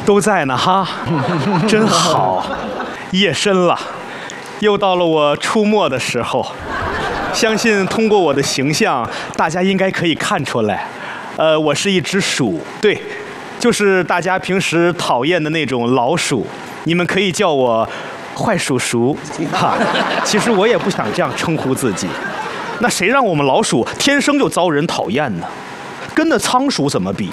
都在呢哈，真好。夜深了，又到了我出没的时候。相信通过我的形象，大家应该可以看出来，我是一只鼠，对，就是大家平时讨厌的那种老鼠。你们可以叫我坏鼠叔，哈。其实我也不想这样称呼自己。那谁让我们老鼠天生就遭人讨厌呢？跟那仓鼠怎么比？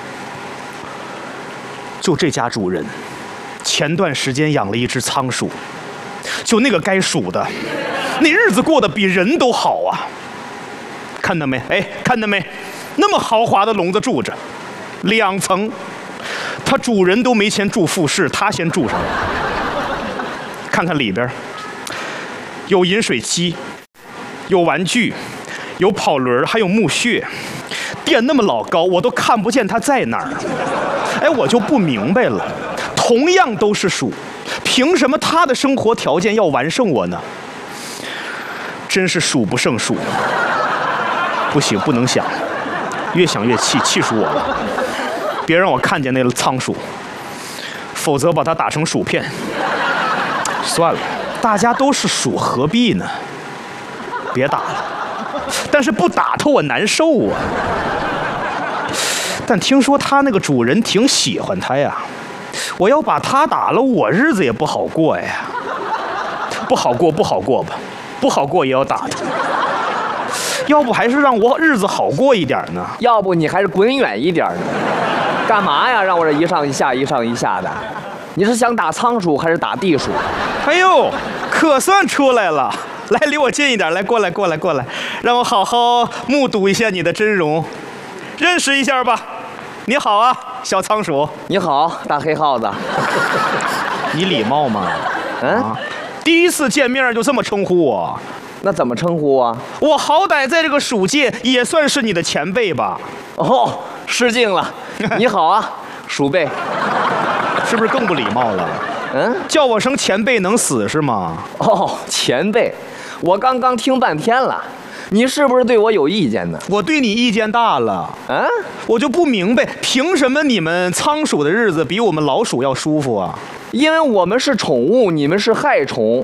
就这家主人，前段时间养了一只仓鼠，就那个该属的，那日子过得比人都好啊！看到没？哎，看到没？那么豪华的笼子住着，2层，它主人都没钱住复式，它先住上了。看看里边，有饮水机，有玩具，有跑轮，还有木屑。垫那么老高，我都看不见它在哪儿。哎，我就不明白了，同样都是鼠，凭什么它的生活条件要完胜我呢？真是数不胜数。不行，不能想，越想越气，气死我了。别让我看见那个仓鼠，否则把它打成薯片。算了，大家都是鼠，何必呢？别打了，但是不打它我难受啊。但听说它那个主人挺喜欢它呀，我要把它打了，我日子也不好过呀。不好过，不好过吧，不好过也要打它。要不还是让我日子好过一点呢？ 要不你还是滚远一点呢？干嘛呀？让我这一上一下，一上一下的。你是想打仓鼠还是打地鼠？ 哎呦，可算出来了！来，离我近一点，来，过来，过来，过来，让我好好目睹一下你的真容，认识一下吧。你好啊，小仓鼠。 你好，大黑耗子。 你礼貌吗？第一次见面就这么称呼我？ 那怎么称呼啊？ 我好歹在这个鼠界也算是你的前辈吧。 哦，失敬了。你好啊，鼠辈。 是不是更不礼貌了？叫我声前辈能死是吗？ 哦，前辈，我刚刚听半天了，你是不是对我有意见呢？ 我对你意见大了。我就不明白，凭什么你们仓鼠的日子比我们老鼠要舒服啊？ 因为我们是宠物，你们是害虫。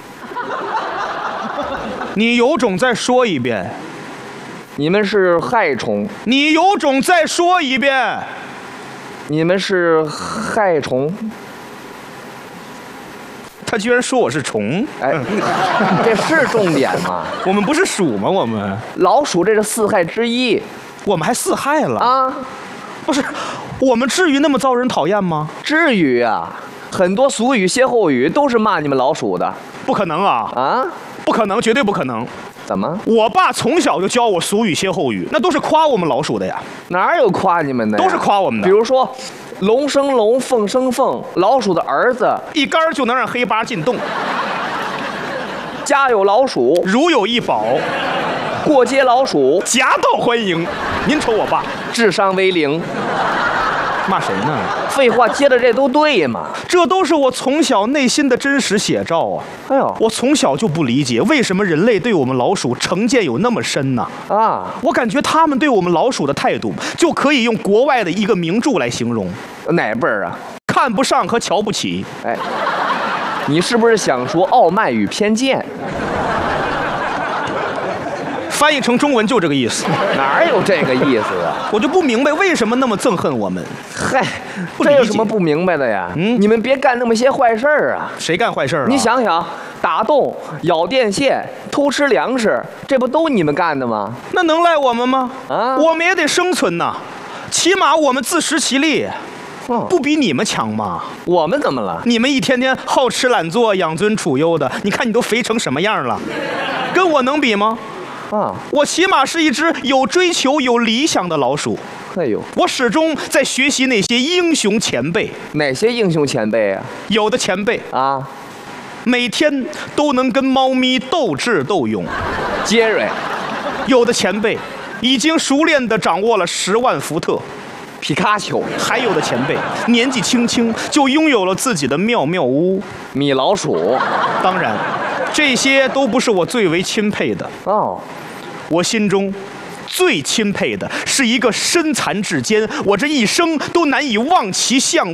你有种再说一遍。 你们是害虫。 你有种再说一遍。 你们是害虫。 他居然说我是虫。 哎，这是重点吗？ 我们不是鼠吗？我们老鼠这是4害之一， 我们还4害了啊？ 不是，我们至于那么遭人讨厌吗？ 至于啊，很多俗语歇后语都是骂你们老鼠的。 不可能啊！ 啊？ 不可能，绝对不可能。 怎么？ 我爸从小就教我俗语歇后语，那都是夸我们老鼠的呀。 哪有夸你们的呀？ 都是夸我们的。 比如说，龙生龙，凤生凤，老鼠的儿子一杆就能让黑八进洞。 家有老鼠， 如有一宝， 过街老鼠， 夹道欢迎。您瞅我爸， 智商为0。 骂谁呢？ 废话，接着这都对嘛？ 这都是我从小内心的真实写照啊！ 哎呦， 我从小就不理解为什么人类对我们老鼠成见有那么深呢？我感觉他们对我们老鼠的态度就可以用国外的一个名著来形容。 哪辈儿啊？ 看不上和瞧不起。 哎，你是不是想说傲慢与偏见？ 翻译成中文就这个意思。 哪有这个意思啊？ 我就不明白为什么那么憎恨我们。 嗨，这有什么不明白的呀？你们别干那么些坏事儿啊！ 谁干坏事啊？ 你想想，打洞、咬电线、偷吃粮食，这不都你们干的吗？ 那能赖我们吗？我们也得生存呐，起码我们自食其力。不比你们强吗？ 我们怎么了？ 你们一天天好吃懒做、养尊处优的，你看你都肥成什么样了，跟我能比吗？我起码是一只有追求、有理想的老鼠。 哎呦， 我始终在学习那些英雄前辈。 哪些英雄前辈啊？ 有的前辈啊， 每天都能跟猫咪斗智斗勇。 杰瑞。 有的前辈已经熟练地掌握了10万伏特。 皮卡丘。 还有的前辈年纪轻轻就拥有了自己的妙妙屋。 米老鼠。 当然，这些都不是我最为钦佩的。我心中最钦佩的是一个身残志坚，我这一生都难以望其项